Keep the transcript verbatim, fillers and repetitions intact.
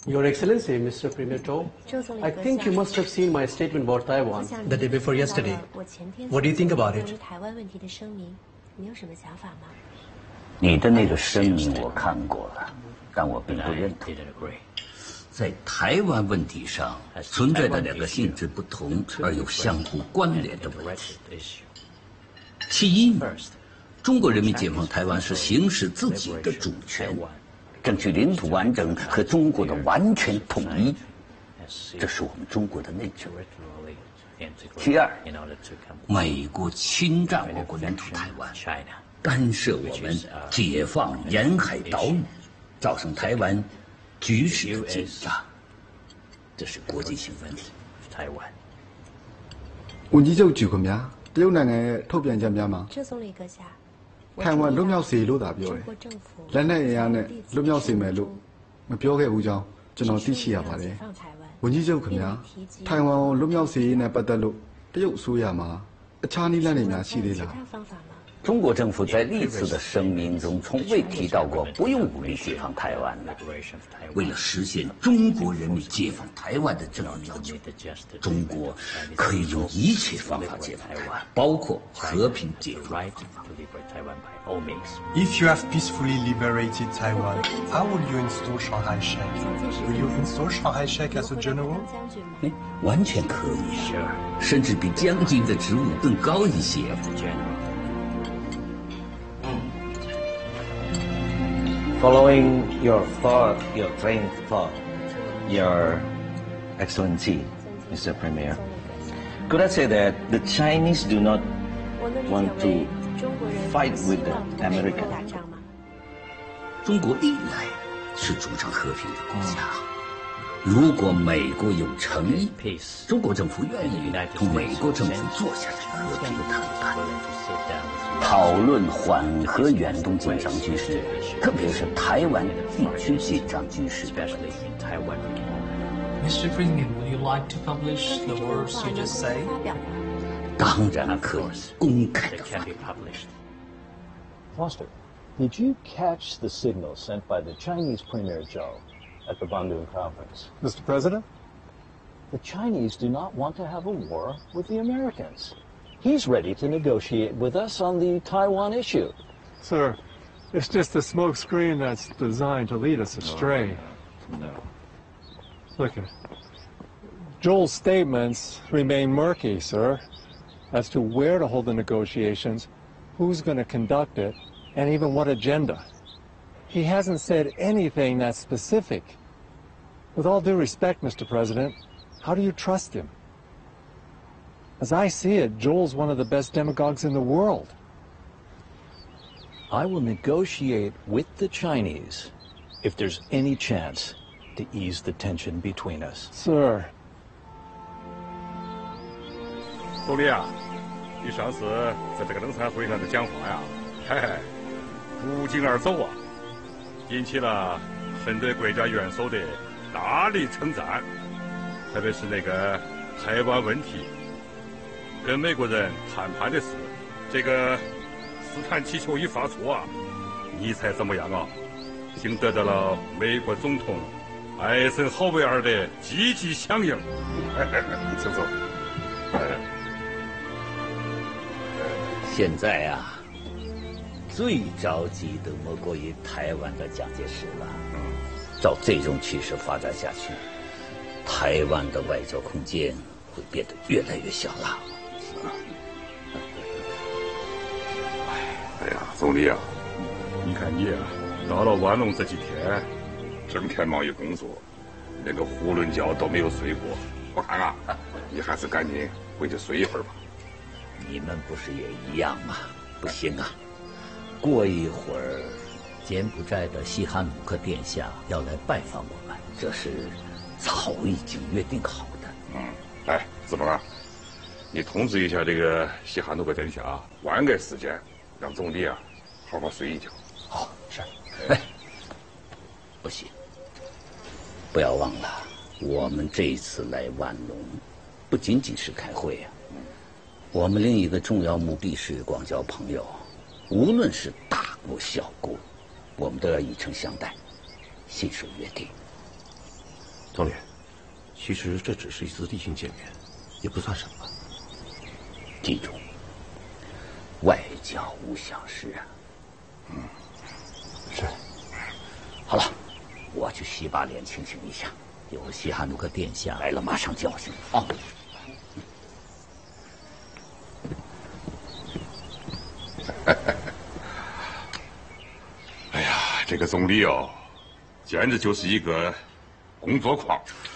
Your Excellency, Mister Premier Zhou, I think you must have seen my statement about Taiwan the day before yesterday. What do you think about it? 你的那个声明我看过了，但我并不认同。在台湾问题上存在着两个性质不同而又相互关联的问题。其一，中国人民解放台湾是行使自己的主权，争取领土完整和中国的完全统一，这是我们中国的内政。其二，美国侵占我国领土台湾，干涉我们解放沿海岛屿，造成台湾局势的紧张，这是国际性问题。台湾。 ဝန်ကြီးချုပ်ကြည့်ခင်ဗျာတရုတ်နိုင်ငံရဲ့ထုတ်ပြန်ချက်များမှာထိုင်ဝမ်လွတ်မြောက်စေလို့သာပြောတယ်လက်နက်အင်အားနဲ့လွတ်မြောက်စေမယ်လို့မပြောခဲ့ဘူးကြောင်းကျွန်တော်သိရှိရပါတယ်ဝန်ကြီးချုပ်ခင်ဗျာထိုင်ဝမ်ကိုလွတ်မြောက်စေရေးနဲ့ပတ်သက်လို့တရုတ်အစိုးရမှာအခြားနည်းလမ်းတွေများရှိသေးလား中国政府在历次的声明中从未提到过不用武力解放台湾的。为了实现中国人民解放台湾的正义要求，中国可以用一切方法解放台湾，包括和平解放。 If you have peacefully liberated Taiwan, how will you install Shanghai Sheikh? Will you install Shanghai Sheikh as a general? 哎，完全可以，甚至比将军的职务更高一些。 Following your thought, your train of thought, Your Excellency, Mister Premier, could I say that the Chinese do not want to fight with the Americans? 中国历来是主张和平的国家。如果美国有诚意，中国政府愿意同美国政府坐下来和平谈判。讨论缓和远东紧张局势，特别是台湾地区紧张局势。 Mister Premier, would you like to publish the words you just say? 当然可以，公开的发表。 Foster, did you catch the signal sent by the Chinese Premier Zhou at the Bandung conference? Mister President? The Chinese do not want to have a war with the Americans. He's ready to negotiate with us on the Taiwan issue. Sir, it's just a smokescreen that's designed to lead us astray. No. no. Look, Joel's statements remain murky, sir, as to where to hold the negotiations, who's going to conduct it, and even what agenda. He hasn't said anything that's specific. With all due respect, Mister President, how do you trust him? As I see it, Joel's one of the best demagogues in the world. I will negotiate with the Chinese if there's any chance to ease the tension between us. Sir. 总理啊，你上次在这个冷餐会上的讲话呀，嘿嘿，不胫而走啊，引起了很多国家元首的大力称赞，特别是那个台湾问题。跟美国人谈判的事，这个斯坦气球一发出啊，你猜怎么样啊？竟得到了美国总统艾森豪威尔的积极响应。请坐。 现在啊，最着急的莫过于台湾的蒋介石了。照这种趋势发展下去，台湾的外交空间会变得越来越小了。 哎呀，总理啊，你看你啊，到了万隆这几天，整天忙于工作，连个囫囵觉都没有睡过。我看啊，你还是赶紧回去睡一会儿吧。 你们不是也一样吗？不行啊，过一会儿，柬埔寨的西哈努克殿下要来拜访我们，这是早已经约定好的。 嗯，哎，子龙啊，你通知一下这个西哈努克殿下，晚个时间。让总理啊，好好睡一觉。 好，是。哎，不行，不要忘了，我们这一次来万隆，不仅仅是开会啊，我们另一个重要目的是广交朋友。无论是大国小国，我们都要以诚相待，信守约定。 总理，其实这只是一次例行见面，也不算什么。 记住，外交无小事啊。 嗯，是。 好了，我去洗把脸清醒一下。有西哈努克殿下来了，马上叫醒啊。 哎呀，这个总理哦，简直就是一个工作狂。